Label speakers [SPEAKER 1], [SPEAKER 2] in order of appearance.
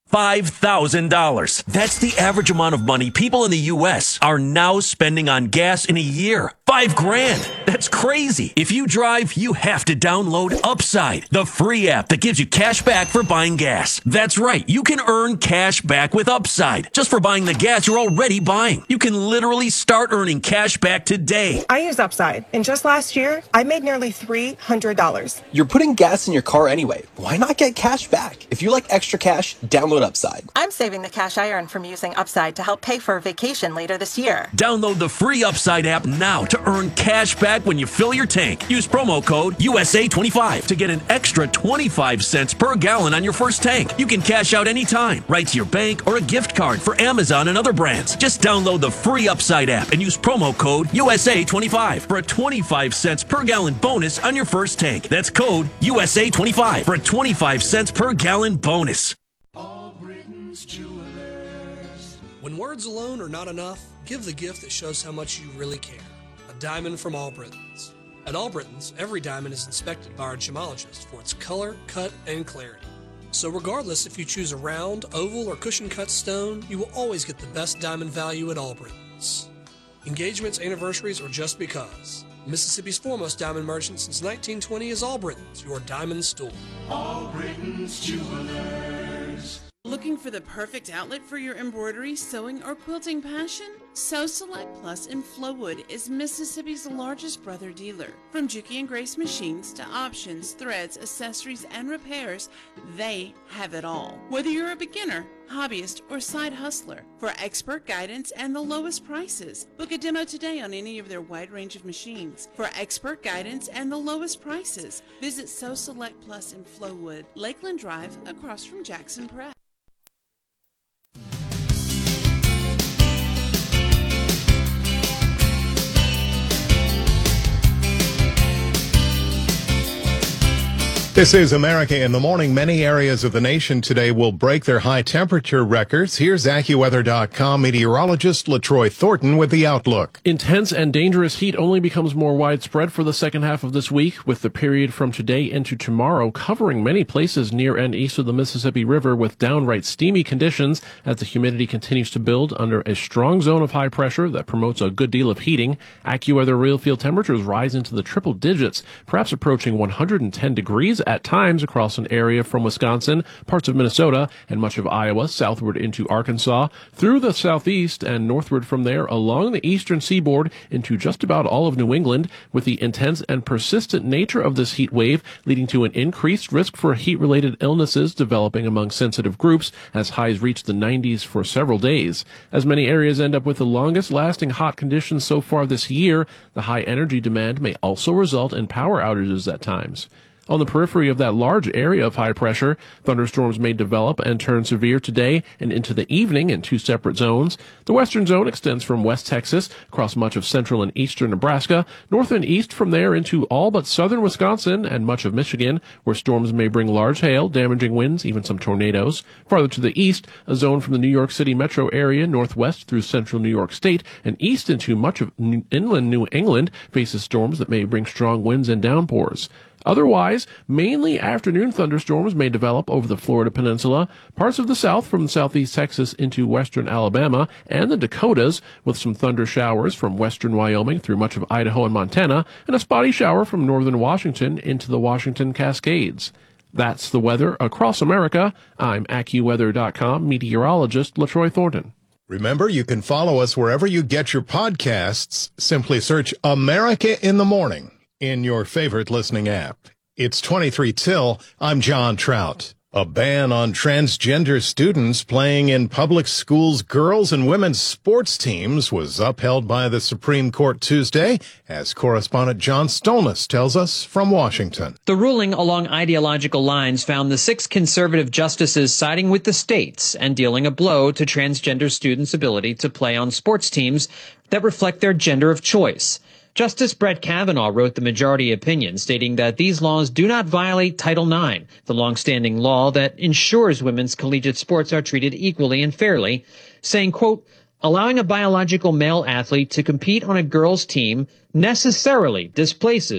[SPEAKER 1] $5,000. That's the average amount of money people in the U.S. are now spending on gas in a year. $5,000. That's crazy. If you drive, you have to download Upside, the free app that gives you cash back for buying gas. That's right. You can earn cash back with Upside just for buying the gas you're already buying. You can literally start earning cash back today.
[SPEAKER 2] I use Upside, and just last year, I made nearly $300.
[SPEAKER 3] You're putting gas in your car anyway. Why not get cash back? If you like extra cash, download Upside.
[SPEAKER 4] I'm saving the cash I earn from using Upside to help pay for a vacation later this year.
[SPEAKER 1] Download the free Upside app now to earn cash back when you fill your tank. Use promo code USA25 to get an extra 25 cents per gallon on your first tank. You can cash out anytime, right to your bank or a gift card for Amazon and other brands. Just download the free Upside app and use promo code USA25 for a 25 cents per gallon bonus on your first tank. That's code USA25 for a 25 cents per gallon bonus.
[SPEAKER 5] When words alone are not enough, give the gift that shows how much you really care. A diamond from Allbritton's. At Allbritton's, every diamond is inspected by our gemologist for its color, cut, and clarity. So regardless if you choose a round, oval, or cushion-cut stone, you will always get the best diamond value at Allbritton's. Engagements, anniversaries, or just because. Mississippi's foremost diamond merchant since 1920 is Allbritton's, your diamond store.
[SPEAKER 6] Allbritton's Jewelers.
[SPEAKER 7] Looking for the perfect outlet for your embroidery, sewing, or quilting passion? Sew Select Plus in Flowood is Mississippi's largest brother dealer. From Juki and Grace machines to options, threads, accessories, and repairs, they have it all. Whether you're a beginner, hobbyist, or side hustler, for expert guidance and the lowest prices, book a demo today on any of their wide range of machines. For expert guidance and the lowest prices, visit Sew Select Plus in Flowood, Lakeland Drive, across from Jackson Press.
[SPEAKER 8] This is America in the Morning. Many areas of the nation today will break their high temperature records. Here's AccuWeather.com meteorologist LaTroy Thornton with the outlook.
[SPEAKER 9] Intense and dangerous heat only becomes more widespread for the second half of this week, with the period from today into tomorrow covering many places near and east of the Mississippi River with downright steamy conditions as the humidity continues to build under a strong zone of high pressure that promotes a good deal of heating. AccuWeather real field temperatures rise into the triple digits, perhaps approaching 110 degrees at times across an area from Wisconsin, parts of Minnesota, and much of Iowa, southward into Arkansas, through the southeast and northward from there along the eastern seaboard into just about all of New England, with the intense and persistent nature of this heat wave leading to an increased risk for heat-related illnesses developing among sensitive groups as highs reach the 90s for several days. As many areas end up with the longest-lasting hot conditions so far this year, the high energy demand may also result in power outages at times. On the periphery of that large area of high pressure, thunderstorms may develop and turn severe today and into the evening in two separate zones. The western zone extends from West Texas across much of central and eastern Nebraska, north and east from there into all but southern Wisconsin and much of Michigan, where storms may bring large hail, damaging winds, even some tornadoes. Farther to the east, a zone from the New York City metro area northwest through central New York State and east into much of inland New England faces storms that may bring strong winds and downpours. Otherwise, mainly afternoon thunderstorms may develop over the Florida Peninsula, parts of the south from southeast Texas into western Alabama, and the Dakotas, with some thunder showers from western Wyoming through much of Idaho and Montana, and a spotty shower from northern Washington into the Washington Cascades. That's the weather across America. I'm AccuWeather.com meteorologist LaTroy Thornton.
[SPEAKER 8] Remember, you can follow us wherever you get your podcasts. Simply search America in the Morning in your favorite listening app. It's 23 till. I'm John Trout. A ban on transgender students playing in public schools' girls' and women's sports teams was upheld by the Supreme Court Tuesday, as correspondent John Stolnis tells us from Washington.
[SPEAKER 10] The ruling along ideological lines found the 6 conservative justices siding with the states and dealing a blow to transgender students' ability to play on sports teams that reflect their gender of choice. Justice Brett Kavanaugh wrote the majority opinion, stating that these laws do not violate Title IX, the longstanding law that ensures women's collegiate sports are treated equally and fairly, saying, quote, allowing a biological male athlete to compete on a girls' team necessarily displaces